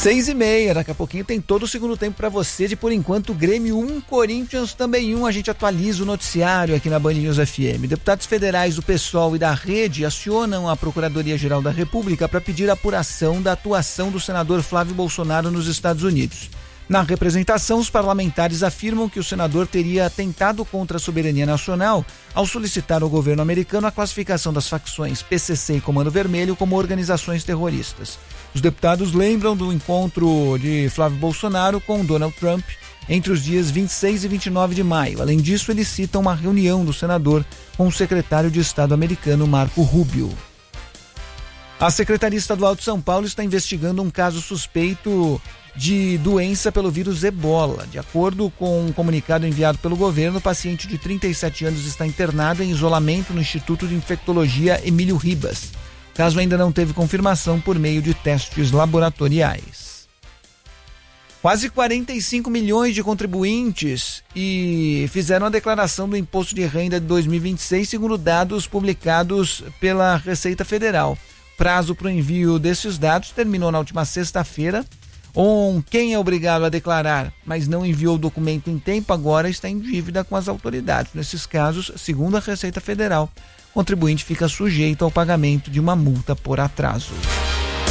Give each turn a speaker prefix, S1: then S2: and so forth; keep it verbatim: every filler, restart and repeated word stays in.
S1: Seis e meia, daqui a pouquinho tem todo o segundo tempo para você de Por Enquanto Grêmio um, Corinthians também um. A gente atualiza o noticiário aqui na Band News F M. Deputados federais do PSOL e da Rede acionam a Procuradoria-Geral da República para pedir apuração da atuação do senador Flávio Bolsonaro nos Estados Unidos. Na representação, os parlamentares afirmam que o senador teria atentado contra a soberania nacional ao solicitar ao governo americano a classificação das facções P C C e Comando Vermelho como organizações terroristas. Os deputados lembram do encontro de Flávio Bolsonaro com Donald Trump entre os dias vinte e seis e vinte e nove de maio. Além disso, eles citam uma reunião do senador com o secretário de Estado americano Marco Rubio. A Secretaria Estadual de São Paulo está investigando um caso suspeito de doença pelo vírus Ebola. De acordo com um comunicado enviado pelo governo, o paciente de trinta e sete anos está internado em isolamento no Instituto de Infectologia Emílio Ribas. O caso ainda não teve confirmação por meio de testes laboratoriais. Quase quarenta e cinco milhões de contribuintes e fizeram a declaração do Imposto de Renda de dois mil e vinte e seis, segundo dados publicados pela Receita Federal. Prazo para o envio desses dados terminou na última sexta-feira. Um, quem é obrigado a declarar, mas não enviou o documento em tempo, agora está em dívida com as autoridades. Nesses casos, segundo a Receita Federal, o contribuinte fica sujeito ao pagamento de uma multa por atraso.